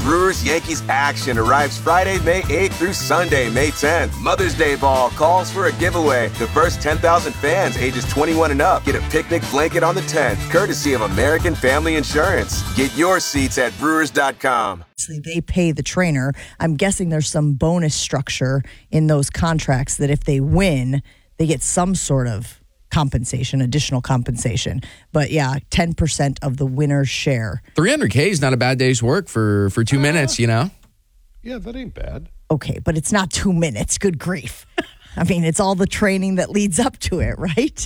Brewers Yankees action arrives Friday, May 8th through Sunday, May 10th. Mother's Day Ball calls for a giveaway. The first 10,000 fans ages 21 and up get a picnic blanket on the 10th, courtesy of American Family Insurance. Get your seats at Brewers.com. They pay the trainer. I'm guessing there's some bonus structure in those contracts that if they win, they get some sort of compensation, additional compensation. But yeah, 10% of the winner's share. $300K is not a bad day's work for 2 minutes, you know? Yeah, that ain't bad. Okay, but it's not 2 minutes. Good grief. I mean, it's all the training that leads up to it, right?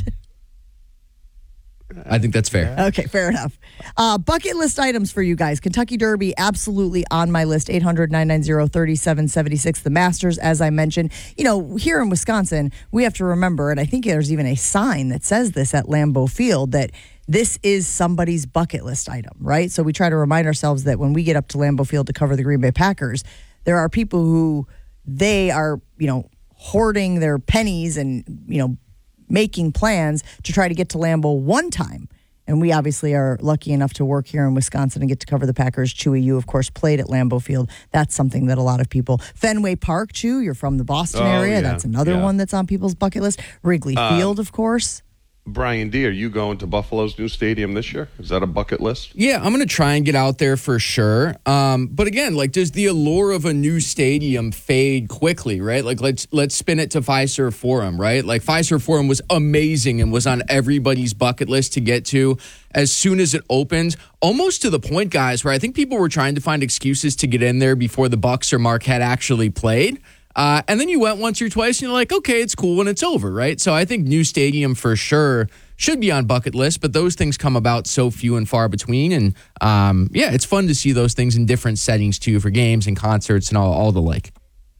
I think that's fair. Okay, fair enough. Bucket list items for you guys. Kentucky Derby, absolutely on my list. 800-990-3776. The Masters, as I mentioned. You know, here in Wisconsin, we have to remember, and I think there's even a sign that says this at Lambeau Field, that this is somebody's bucket list item, right? So we try to remind ourselves that when we get up to Lambeau Field to cover the Green Bay Packers, there are people who they are, hoarding their pennies and, making plans to try to get to Lambeau one time. And we obviously are lucky enough to work here in Wisconsin and get to cover the Packers. Chewy, you, of course, played at Lambeau Field. That's something that a lot of people... Fenway Park, Chew, you're from the Boston area. Yeah, that's another one that's on people's bucket list. Wrigley Field, of course. Brian D., are you going to Buffalo's new stadium this year? Is that a bucket list? Yeah, I'm going to try and get out there for sure. But again, does the allure of a new stadium fade quickly, right? Let's spin it to Fiserv Forum, right? Fiserv Forum was amazing and was on everybody's bucket list to get to as soon as it opened, almost to the point, guys, where I think people were trying to find excuses to get in there before the Bucks or Marquette actually played. And then you went once or twice, and you're like, okay, it's cool when it's over, right? So I think new stadium for sure should be on bucket list, but those things come about so few and far between. And it's fun to see those things in different settings too, for games and concerts and all the like.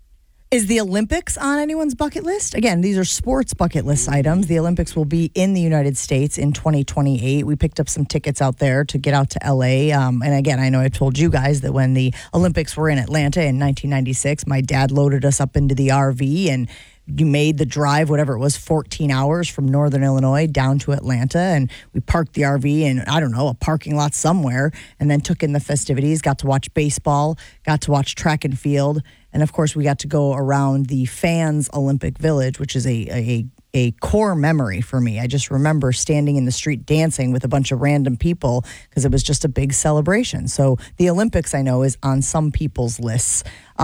Is the Olympics on anyone's bucket list? Again, these are sports bucket list items. The Olympics will be in the United States in 2028. We picked up some tickets out there to get out to LA. And again, I know I told you guys that when the Olympics were in Atlanta in 1996, my dad loaded us up into the RV and you made the drive, whatever it was, 14 hours from Northern Illinois down to Atlanta. And we parked the RV in, a parking lot somewhere, and then took in the festivities, got to watch baseball, got to watch track and field. And of course, we got to go around the Fans Olympic Village, which is a core memory for me. I just remember standing in the street dancing with a bunch of random people because it was just a big celebration. So the Olympics, I know, is on some people's lists.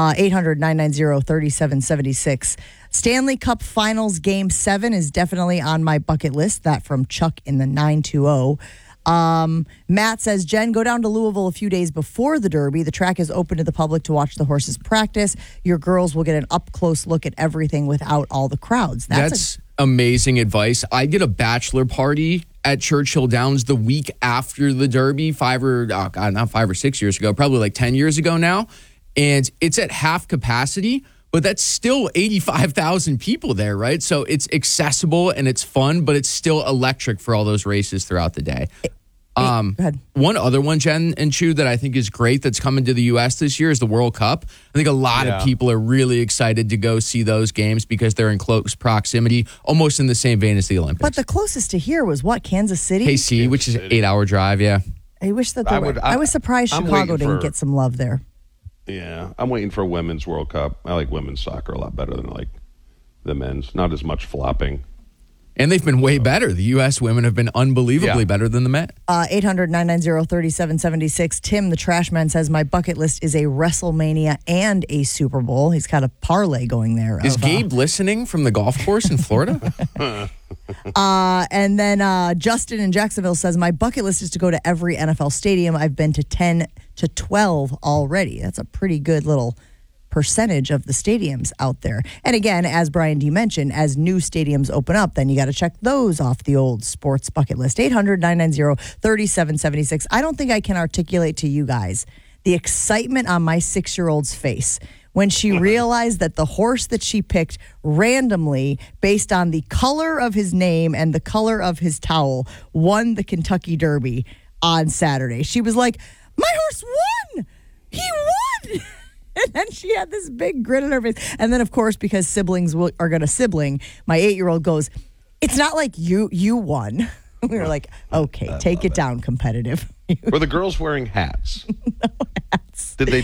800-990-3776. Stanley Cup Finals Game 7 is definitely on my bucket list. That from Chuck in the 920. Matt says, Jen, go down to Louisville a few days before the Derby. The track is open to the public to watch the horses practice. Your girls will get an up-close look at everything without all the crowds. That's amazing advice. I did a bachelor party at Churchill Downs the week after the Derby, not 5 or 6 years ago, probably 10 years ago now. And it's at half capacity, but that's still 85,000 people there, right? So it's accessible and it's fun, but it's still electric for all those races throughout the day. Go ahead. One other one, Jen and Chew, that I think is great that's coming to the U.S. this year is the World Cup. I think a lot of people are really excited to go see those games because they're in close proximity, almost in the same vein as the Olympics. But the closest to here was what, Kansas City? KC, which is an 8-hour drive, yeah. I wish that I was surprised Chicago didn't get some love there. Yeah, I'm waiting for women's World Cup. I like women's soccer a lot better than I like the men's. Not as much flopping. And they've been way better. The U.S. women have been unbelievably better than the men. 800-990-3776. Tim, the trash man, says, my bucket list is a WrestleMania and a Super Bowl. He's got a parlay going there. Is Gabe listening from the golf course in Florida? And then Justin in Jacksonville says, my bucket list is to go to every NFL stadium. I've been to 10 to 12 already. That's a pretty good little percentage of the stadiums out there. And again, as Brian D. mentioned, as new stadiums open up, then you got to check those off the old sports bucket list. 800-990-3776. I don't think I can articulate to you guys the excitement on my 6-year-old's face when she realized that the horse that she picked randomly based on the color of his name and the color of his towel won the Kentucky Derby on Saturday. She was like, my horse won! He won! And then she had this big grin on her face. And then, of course, because siblings are going to sibling, my 8-year-old goes, it's not like you won. We were like, okay, take it down, competitive. Were the girls wearing hats? No hats. Did they